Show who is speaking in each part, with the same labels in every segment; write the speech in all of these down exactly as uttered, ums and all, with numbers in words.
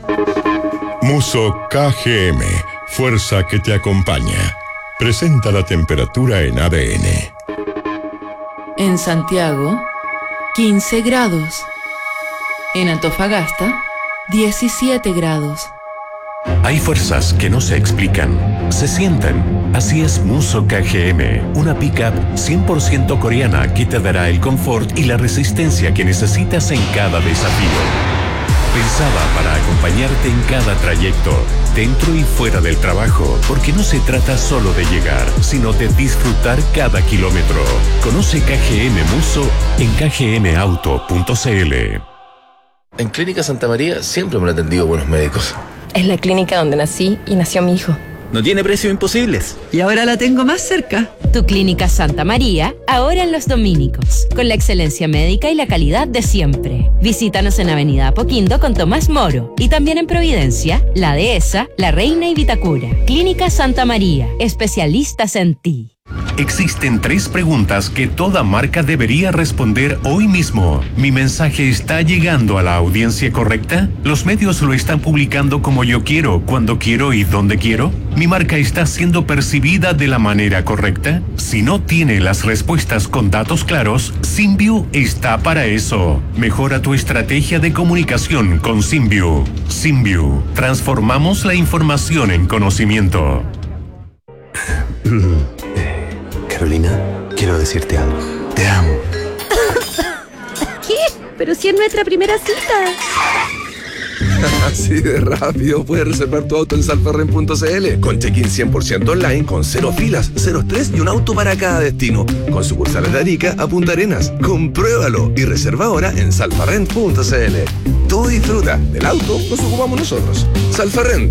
Speaker 1: Muso K G M, fuerza que te acompaña. Presenta la temperatura en A D N.
Speaker 2: En Santiago, quince grados. En Antofagasta, diecisiete grados.
Speaker 3: Hay fuerzas que no se explican, se sienten. Así es Muso K G M, una pickup cien por ciento coreana que te dará el confort y la resistencia que necesitas en cada desafío. Pensada para acompañarte en cada trayecto, dentro y fuera del trabajo, porque no se trata solo de llegar, sino de disfrutar cada kilómetro. Conoce K G M Muso en k g m auto punto c l.
Speaker 4: En Clínica Santa María siempre me han atendido buenos médicos.
Speaker 5: Es la clínica donde nací y nació mi hijo.
Speaker 6: No tiene precios imposibles.
Speaker 7: Y ahora la tengo más cerca.
Speaker 8: Tu Clínica Santa María, ahora en Los Dominicos, con la excelencia médica y la calidad de siempre. Visítanos en Avenida Apoquindo con Tomás Moro y también en Providencia, La Dehesa, La Reina y Vitacura. Clínica Santa María, especialistas en ti.
Speaker 3: Existen tres preguntas que toda marca debería responder hoy mismo. ¿Mi mensaje está llegando a la audiencia correcta? ¿Los medios lo están publicando como yo quiero, cuando quiero y donde quiero? ¿Mi marca está siendo percibida de la manera correcta? Si no tiene las respuestas con datos claros, Symbiu está para eso. Mejora tu estrategia de comunicación con Symbiu. Symbiu. Transformamos la información en conocimiento.
Speaker 9: Carolina, quiero decirte algo. Te amo.
Speaker 10: ¿Qué? Pero si es nuestra primera cita.
Speaker 11: Así de rápido puedes reservar tu auto en salfarren punto c l con check-in cien por ciento online, con cero filas, cero estrés y un auto para cada destino. Con sucursales de Arica a Punta Arenas. Compruébalo y reserva ahora en salfarren punto c l. Tú disfruta. Del auto nos ocupamos nosotros. Salfarrent.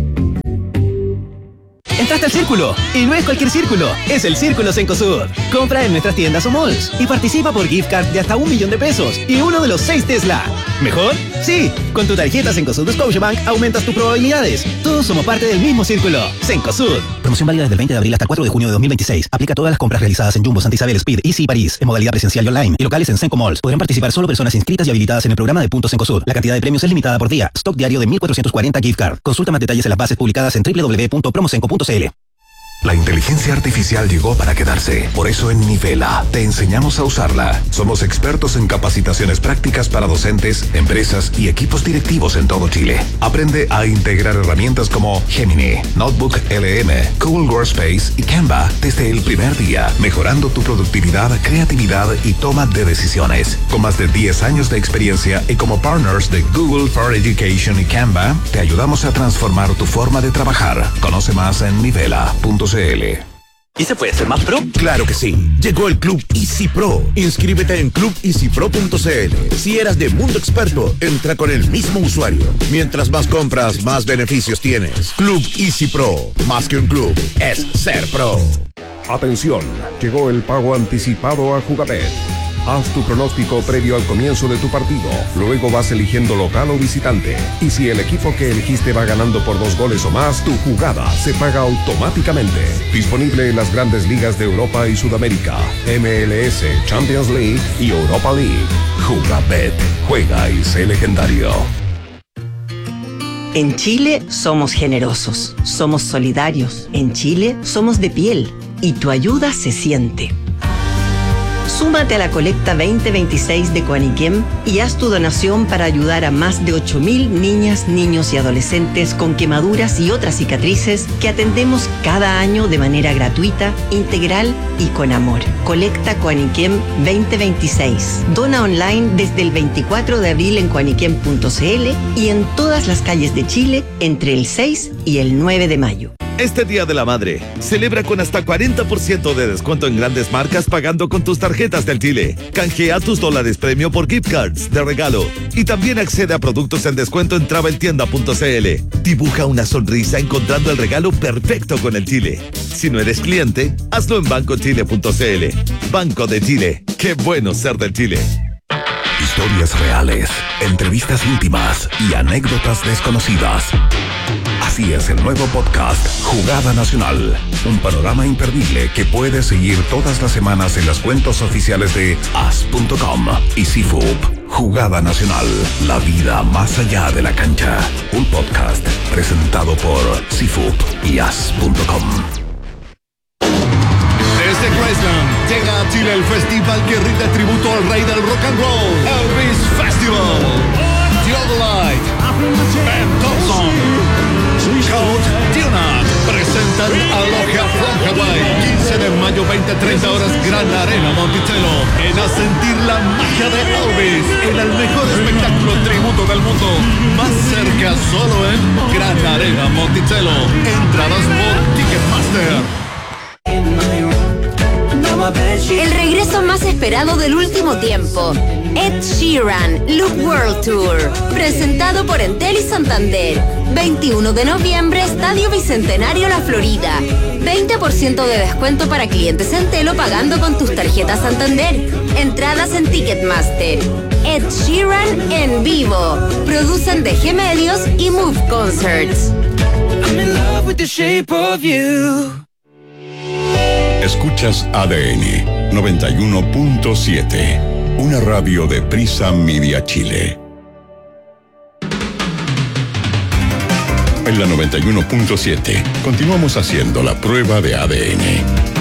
Speaker 6: Entraste al Círculo, y no es cualquier círculo, es el Círculo Cencosud. Compra en nuestras tiendas o malls y participa por gift card de hasta un millón de pesos y uno de los seis Tesla. ¿Mejor? Sí, con tu tarjeta Cencosud de Scotiabank aumentas tus probabilidades. Todos somos parte del mismo círculo. Cencosud.
Speaker 12: Promoción válida desde el veinte de abril hasta el cuatro de junio de dos mil veintiséis. Aplica a todas las compras realizadas en Jumbo, Santa Isabel, Speed, Easy y París, en modalidad presencial y online, y locales en Cenco Malls. Podrán participar solo personas inscritas y habilitadas en el programa de Puntos Cencosud. La cantidad de premios es limitada por día. Stock diario de mil cuatrocientos cuarenta gift card. Consulta más detalles en las bases publicadas en w w w punto promocenco punto c l.
Speaker 13: La inteligencia artificial llegó para quedarse. Por eso en Nivela te enseñamos a usarla. Somos expertos en capacitaciones prácticas para docentes, empresas y equipos directivos en todo Chile. Aprende a integrar herramientas como Gemini, Notebook L M, Google Workspace y Canva desde el primer día, mejorando tu productividad, creatividad y toma de decisiones. Con más de diez años de experiencia y como partners de Google for Education y Canva, te ayudamos a transformar tu forma de trabajar. Conoce más en nivela punto c l.
Speaker 6: ¿Y se puede ser más pro?
Speaker 14: Claro que sí. Llegó el Club Easy Pro. Inscríbete en club easy pro punto c l. Si eras de Mundo Experto, entra con el mismo usuario. Mientras más compras, más beneficios tienes. Club Easy Pro. Más que un club, es ser pro.
Speaker 15: Atención, llegó el pago anticipado a Jugabet. Haz tu pronóstico previo al comienzo de tu partido. Luego vas eligiendo local o visitante. Y si el equipo que elegiste va ganando por dos goles o más, tu jugada se paga automáticamente. Disponible en las grandes ligas de Europa y Sudamérica, M L S, Champions League y Europa League. Jugabet. Juega y sé legendario.
Speaker 16: En Chile somos generosos, somos solidarios. En Chile somos de piel y tu ayuda se siente. Súmate a la colecta veinte veintiséis de Coaniquem y haz tu donación para ayudar a más de ocho mil niñas, niños y adolescentes con quemaduras y otras cicatrices que atendemos cada año de manera gratuita, integral y con amor. Colecta Coaniquem veinte veintiséis. Dona online desde el veinticuatro de abril en coaniquem punto c l y en todas las calles de Chile entre el seis y el nueve de mayo.
Speaker 14: Este Día de la Madre, celebra con hasta cuarenta por ciento de descuento en grandes marcas pagando con tus tarjetas del Chile. Canjea tus dólares premio por gift cards de regalo y también accede a productos en descuento en travel tienda punto c l. Dibuja una sonrisa encontrando el regalo perfecto con el Chile. Si no eres cliente, hazlo en banco chile punto c l. Banco de Chile. Qué bueno ser del Chile.
Speaker 13: Historias reales, entrevistas íntimas y anécdotas desconocidas. Así es el nuevo podcast Jugada Nacional, un panorama imperdible que puedes seguir todas las semanas en las cuentas oficiales de as punto com y C F U P. Jugada Nacional, la vida más allá de la cancha. Un podcast presentado por Seafood y as punto com.
Speaker 17: Desde Graceland llega a Chile el festival que rinde tributo al rey del rock and roll, Elvis Festival. Theodolite, Ben Thompson, Count Duna presentan Aloha from Hawaii. quince de mayo, veinte a treinta horas, Gran Arena Monticello. En a sentir la magia de Elvis en el mejor espectáculo tributo del mundo. Más cerca solo en Gran Arena Monticello. Entradas por Ticketmaster.
Speaker 18: El regreso más esperado del último tiempo. Ed Sheeran, Loop World Tour. Presentado por Entel y Santander. veintiuno de noviembre, Estadio Bicentenario La Florida. veinte por ciento de descuento para clientes Entel o pagando con tus tarjetas Santander. Entradas en Ticketmaster. Ed Sheeran en vivo. Producen D G Medios y Move Concerts. I'm in love with the shape of you.
Speaker 1: Escuchas A D N noventa y uno punto siete, una radio de Prisa Media Chile. En la noventa y uno punto siete continuamos haciendo la prueba de A D N.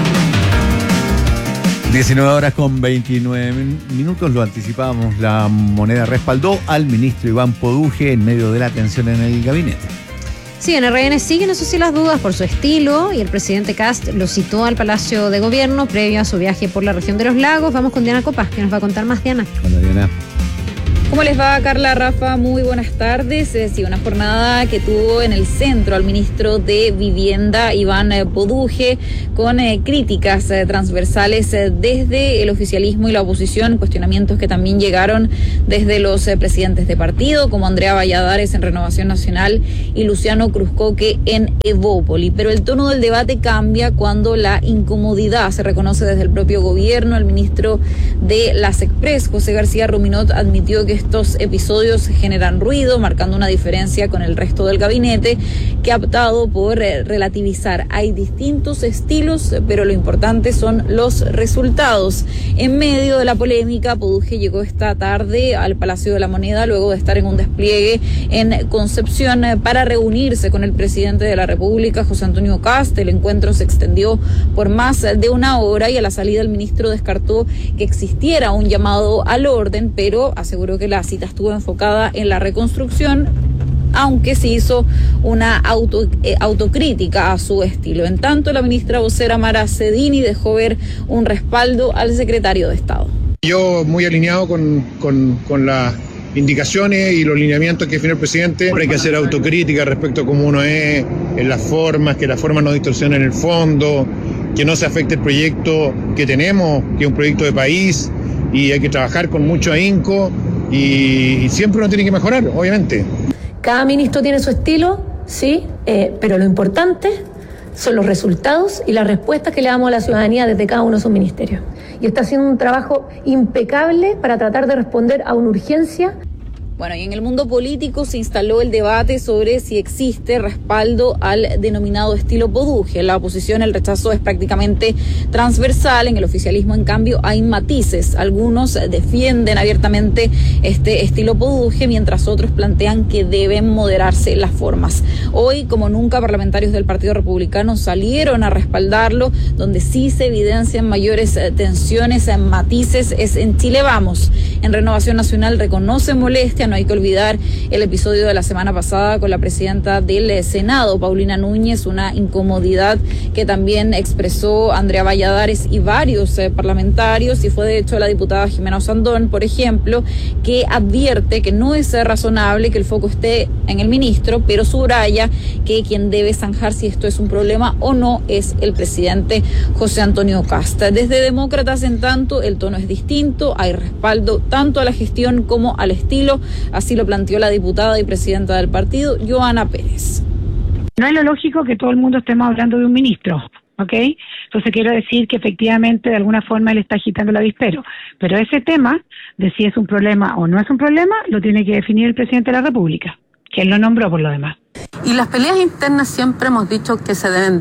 Speaker 19: diecinueve horas con veintinueve minutos, lo anticipábamos, la moneda respaldó al ministro Iván Poduje en medio de la tensión en el gabinete.
Speaker 20: Sí, en R N siguen, eso sí, las dudas por su estilo y el presidente Kast lo citó al Palacio de Gobierno previo a su viaje por la región de los lagos. Vamos con Diana Copa, que nos va a contar más. Diana.
Speaker 19: Hola, Diana.
Speaker 21: ¿Cómo les va, Carla, Rafa? Muy buenas tardes. Eh, sí, una jornada que tuvo en el centro al ministro de Vivienda, Iván eh, Poduje, con eh, críticas eh, transversales eh, desde el oficialismo y la oposición, cuestionamientos que también llegaron desde los eh, presidentes de partido, como Andrea Valladares en Renovación Nacional y Luciano Cruzcoque en Evópoli. Pero el tono del debate cambia cuando la incomodidad se reconoce desde el propio gobierno. El ministro de las Express, José García Ruminot, admitió que estos episodios generan ruido, marcando una diferencia con el resto del gabinete, que ha optado por eh, relativizar. Hay distintos estilos, pero lo importante son los resultados. En medio de la polémica, Poduje llegó esta tarde al Palacio de la Moneda luego de estar en un despliegue en Concepción eh, para reunirse con el presidente de la República, José Antonio Kast. El encuentro se extendió por más de una hora y a la salida el ministro descartó que existiera un llamado al orden, pero aseguró que la cita estuvo enfocada en la reconstrucción, aunque se hizo una auto, eh, autocrítica a su estilo. En tanto, la ministra vocera Mara Cedini dejó ver un respaldo al secretario de Estado.
Speaker 22: Yo muy alineado con, con, con las indicaciones y los lineamientos que definió el presidente. Siempre hay que hacer autocrítica respecto a cómo uno es, en las formas, que las formas no distorsionen el fondo, que no se afecte el proyecto que tenemos, que es un proyecto de país, y hay que trabajar con mucho ahínco. Y, y siempre uno tiene que mejorar, obviamente.
Speaker 23: Cada ministro tiene su estilo, sí, eh, pero lo importante son los resultados y las respuestas que le damos a la ciudadanía desde cada uno de sus ministerios. Y está haciendo un trabajo impecable para tratar de responder a una urgencia.
Speaker 21: Bueno, y en el mundo político se instaló el debate sobre si existe respaldo al denominado estilo Poduje. En la oposición el rechazo es prácticamente transversal, en el oficialismo en cambio hay matices. Algunos defienden abiertamente este estilo Poduje, mientras otros plantean que deben moderarse las formas. Hoy, como nunca, parlamentarios del Partido Republicano salieron a respaldarlo. Donde sí se evidencian mayores tensiones, matices, es en Chile Vamos. En Renovación Nacional reconoce molestia. No hay que olvidar el episodio de la semana pasada con la presidenta del Senado, Paulina Núñez, una incomodidad que también expresó Andrea Valladares y varios eh, parlamentarios, y fue de hecho la diputada Jimena Osandón, por ejemplo, que advierte que no es razonable que el foco esté en el ministro, pero subraya que quien debe zanjar si esto es un problema o no es el presidente José Antonio Kast. Desde Demócratas, en tanto, el tono es distinto, hay respaldo tanto a la gestión como al estilo. Así lo planteó la diputada y presidenta del partido, Joana Pérez.
Speaker 24: No es lo lógico que todo el mundo estemos hablando de un ministro, ¿ok? Entonces quiero decir que efectivamente de alguna forma él está agitando el avispero, pero ese tema de si es un problema o no es un problema lo tiene que definir el presidente de la República, que él lo nombró por lo demás.
Speaker 25: Y las peleas internas siempre hemos dicho que se deben dar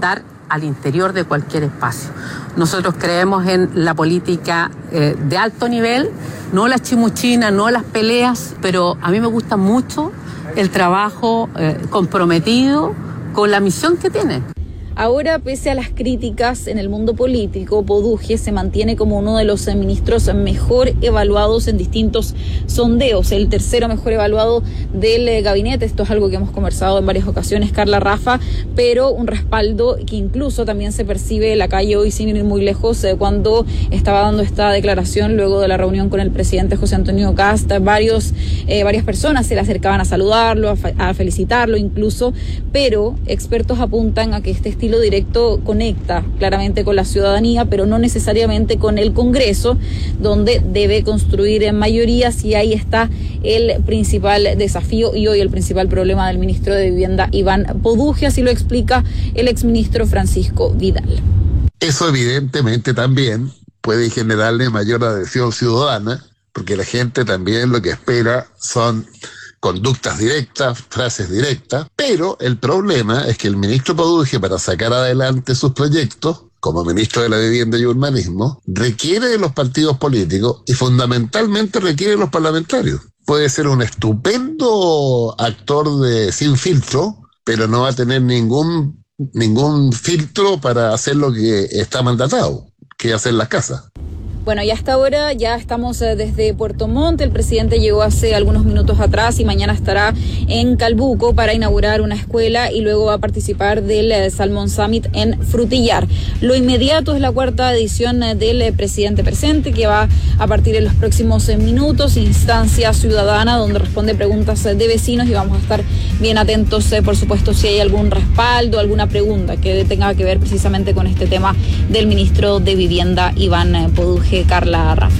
Speaker 2: al interior de cualquier espacio. Nosotros creemos en la política eh, de alto nivel, no las chimuchinas, no las peleas, pero a mí me gusta mucho el trabajo eh, comprometido con la misión que tiene.
Speaker 21: Ahora, pese a las críticas en el mundo político, Poduje se mantiene como uno de los ministros mejor evaluados en distintos sondeos, el tercero mejor evaluado del gabinete. Esto es algo que hemos conversado en varias ocasiones, Carla Rafa, pero un respaldo que incluso también se percibe en la calle hoy, sin ir muy lejos, cuando estaba dando esta declaración luego de la reunión con el presidente José Antonio Kast. Varios, eh, varias personas se le acercaban a saludarlo, a, fe- a felicitarlo incluso, pero expertos apuntan a que este estilo directo conecta claramente con la ciudadanía, pero no necesariamente con el Congreso, donde debe construir en mayorías, y ahí está el principal desafío y hoy el principal problema del ministro de Vivienda, Iván Poduje, así lo explica el exministro Francisco Vidal.
Speaker 4: Eso evidentemente también puede generarle mayor adhesión ciudadana, porque la gente también lo que espera son conductas directas, frases directas, pero el problema es que el ministro Poduje, para sacar adelante sus proyectos, como ministro de la Vivienda y Urbanismo, requiere de los partidos políticos y fundamentalmente requiere de los parlamentarios. Puede ser un estupendo actor de sin filtro, pero no va a tener ningún, ningún filtro para hacer lo que está mandatado, que es hacer las casas.
Speaker 21: Bueno, y hasta ahora ya estamos eh, desde Puerto Montt. El presidente llegó hace algunos minutos atrás y mañana estará en Calbuco para inaugurar una escuela y luego va a participar del eh, Salmon Summit en Frutillar. Lo inmediato es la cuarta edición eh, del eh, presidente presente, que va a partir en los próximos eh, minutos, instancia ciudadana donde responde preguntas eh, de vecinos, y vamos a estar bien atentos, eh, por supuesto, si hay algún respaldo, alguna pregunta que tenga que ver precisamente con este tema del ministro de Vivienda, Iván eh, Poduje. Carla Rafa.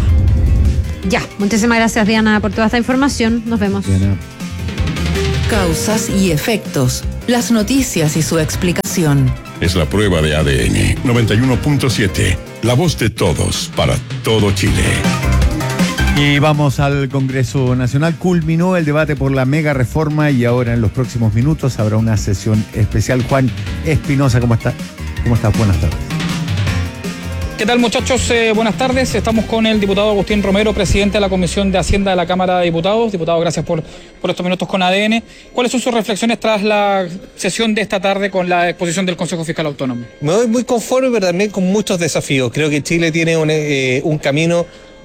Speaker 20: Ya, muchísimas gracias, Diana, por toda esta información. Nos vemos.
Speaker 19: Diana.
Speaker 5: Causas y efectos, las noticias y su explicación.
Speaker 1: Es la prueba de A D N noventa y uno punto siete, la voz de todos para todo Chile.
Speaker 19: Y vamos al Congreso Nacional. Culminó el debate por la mega reforma y ahora en los próximos minutos habrá una sesión especial. Juan Espinosa, ¿cómo está? ¿Cómo estás? Buenas tardes.
Speaker 7: ¿Qué tal, muchachos? Eh, buenas tardes. Estamos con el diputado Agustín Romero, presidente de la Comisión de Hacienda de la Cámara de Diputados. Diputado, gracias por, por estos minutos con A D N. ¿Cuáles son sus reflexiones tras la sesión de esta tarde con la exposición del Consejo Fiscal Autónomo?
Speaker 25: Me voy muy conforme, pero también con muchos desafíos. Creo que Chile tiene un, eh, un camino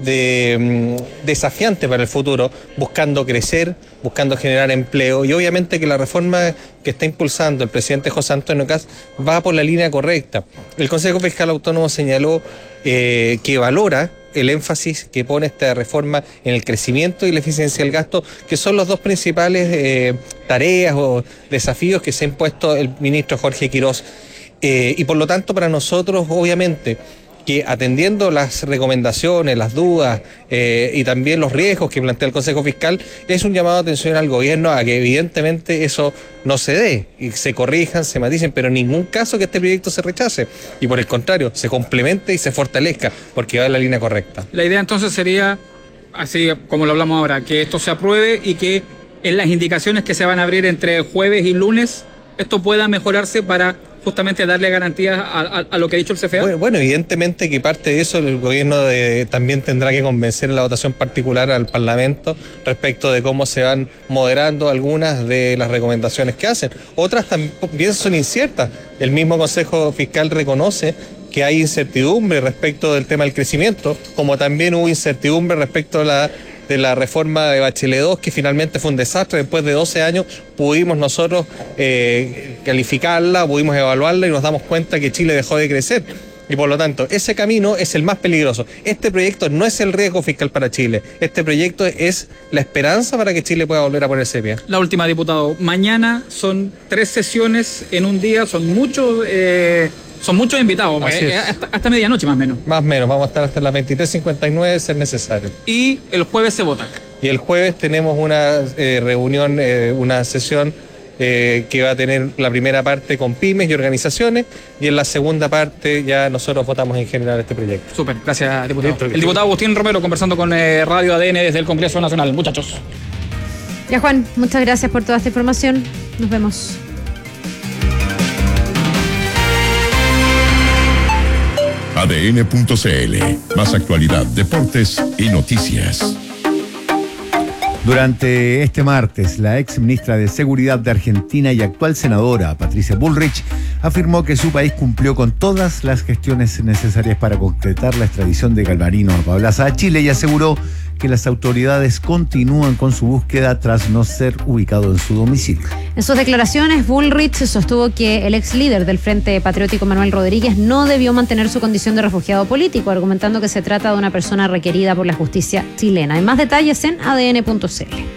Speaker 25: de, um, desafiante para el futuro, buscando crecer, buscando generar empleo, y obviamente que la reforma que está impulsando el presidente José Antonio Kast va por la línea correcta. El Consejo Fiscal Autónomo señaló eh, que valora el énfasis que pone esta reforma en el crecimiento y la eficiencia del gasto, que son los dos principales eh, tareas o desafíos que se ha impuesto el ministro Jorge Quirós. Eh, y por lo tanto, para nosotros, obviamente, que atendiendo las recomendaciones, las dudas eh, y también los riesgos que plantea el Consejo Fiscal, es un llamado de atención al gobierno a que evidentemente eso no se dé y se corrijan, se maticen, pero en ningún caso que este proyecto se rechace y por el contrario, se complemente y se fortalezca porque va en la línea correcta.
Speaker 7: La idea entonces sería, así como lo hablamos ahora, que esto se apruebe y que en las indicaciones que se van a abrir entre jueves y lunes, esto pueda mejorarse para justamente darle garantías a, a, a lo que ha dicho el C F A.
Speaker 25: Bueno, bueno, evidentemente que parte de eso el gobierno de, también tendrá que convencer en la votación particular al Parlamento respecto de cómo se van moderando algunas de las recomendaciones que hacen. Otras también son inciertas. El mismo Consejo Fiscal reconoce que hay incertidumbre respecto del tema del crecimiento, como también hubo incertidumbre respecto a la de la reforma de Bachelet dos, que finalmente fue un desastre. Después de doce años pudimos nosotros eh, calificarla, pudimos evaluarla y nos damos cuenta que Chile dejó de crecer. Y por lo tanto, ese camino es el más peligroso. Este proyecto no es el riesgo fiscal para Chile. Este proyecto es la esperanza para que Chile pueda volver a ponerse bien.
Speaker 7: La última, diputado. Mañana son tres sesiones en un día, son muchos... Eh... Son muchos invitados, eh, hasta, hasta medianoche más o menos.
Speaker 25: Más o menos, vamos a estar hasta las veintitrés cincuenta y nueve, ser necesario.
Speaker 7: Y el jueves se vota.
Speaker 25: Y el jueves tenemos una eh, reunión, eh, una sesión eh, que va a tener la primera parte con pymes y organizaciones, y en la segunda parte ya nosotros votamos en general este proyecto.
Speaker 7: Súper, gracias, diputado. Listo, el diputado Agustín Romero conversando con eh, Radio A D N desde el Congreso Nacional. Muchachos.
Speaker 20: Ya, Juan, muchas gracias por toda esta información. Nos vemos.
Speaker 1: A D N punto C L. Más actualidad, deportes y noticias.
Speaker 19: Durante este martes, la ex ministra de Seguridad de Argentina y actual senadora, Patricia Bullrich, afirmó que su país cumplió con todas las gestiones necesarias para concretar la extradición de Galvarino Apablaza a Chile y aseguró que las autoridades continúan con su búsqueda tras no ser ubicado en su domicilio.
Speaker 20: En sus declaraciones, Bullrich sostuvo que el ex líder del Frente Patriótico Manuel Rodríguez no debió mantener su condición de refugiado político, argumentando que se trata de una persona requerida por la justicia chilena. Hay más detalles en A D N punto C L.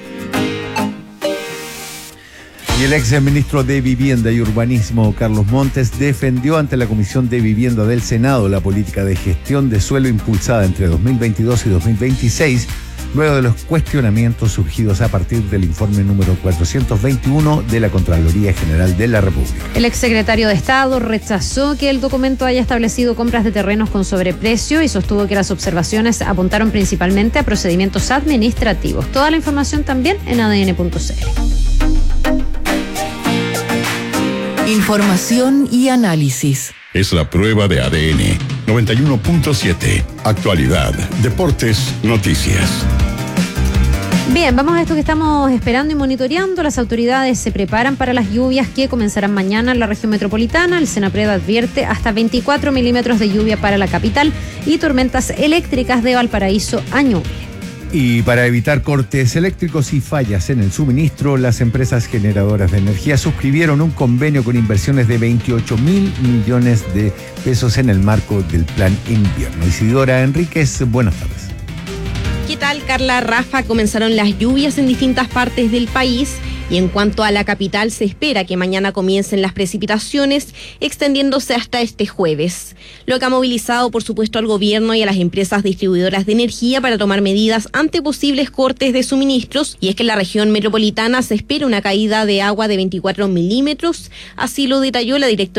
Speaker 19: Y el ex ministro de Vivienda y Urbanismo, Carlos Montes, defendió ante la Comisión de Vivienda del Senado la política de gestión de suelo impulsada entre dos mil veintidós y dos mil veintiséis, luego de los cuestionamientos surgidos a partir del informe número cuatrocientos veintiuno de la Contraloría General de la República.
Speaker 20: El exsecretario de Estado rechazó que el documento haya establecido compras de terrenos con sobreprecio y sostuvo que las observaciones apuntaron principalmente a procedimientos administrativos. Toda la información también en A D N punto C L.
Speaker 5: Información y análisis.
Speaker 1: Es la prueba de A D N noventa y uno punto siete. Actualidad, deportes, noticias.
Speaker 20: Bien, vamos a esto que estamos esperando y monitoreando. Las autoridades se preparan para las lluvias que comenzarán mañana en la región metropolitana. El Senapred advierte hasta veinticuatro milímetros de lluvia para la capital y tormentas eléctricas de Valparaíso a Ñuble.
Speaker 19: Y para evitar cortes eléctricos y fallas en el suministro, las empresas generadoras de energía suscribieron un convenio con inversiones de veintiocho mil millones de pesos en el marco del Plan Invierno. Isidora Enríquez, buenas tardes.
Speaker 3: ¿Qué tal, Carla? Rafa, comenzaron las lluvias en distintas partes del país. Y en cuanto a la capital, se espera que mañana comiencen las precipitaciones, extendiéndose hasta este jueves. Lo que ha movilizado, por supuesto, al gobierno y a las empresas distribuidoras de energía para tomar medidas ante posibles cortes de suministros. Y es que en la región metropolitana se espera una caída de agua de veinticuatro milímetros. Así lo detalló la directora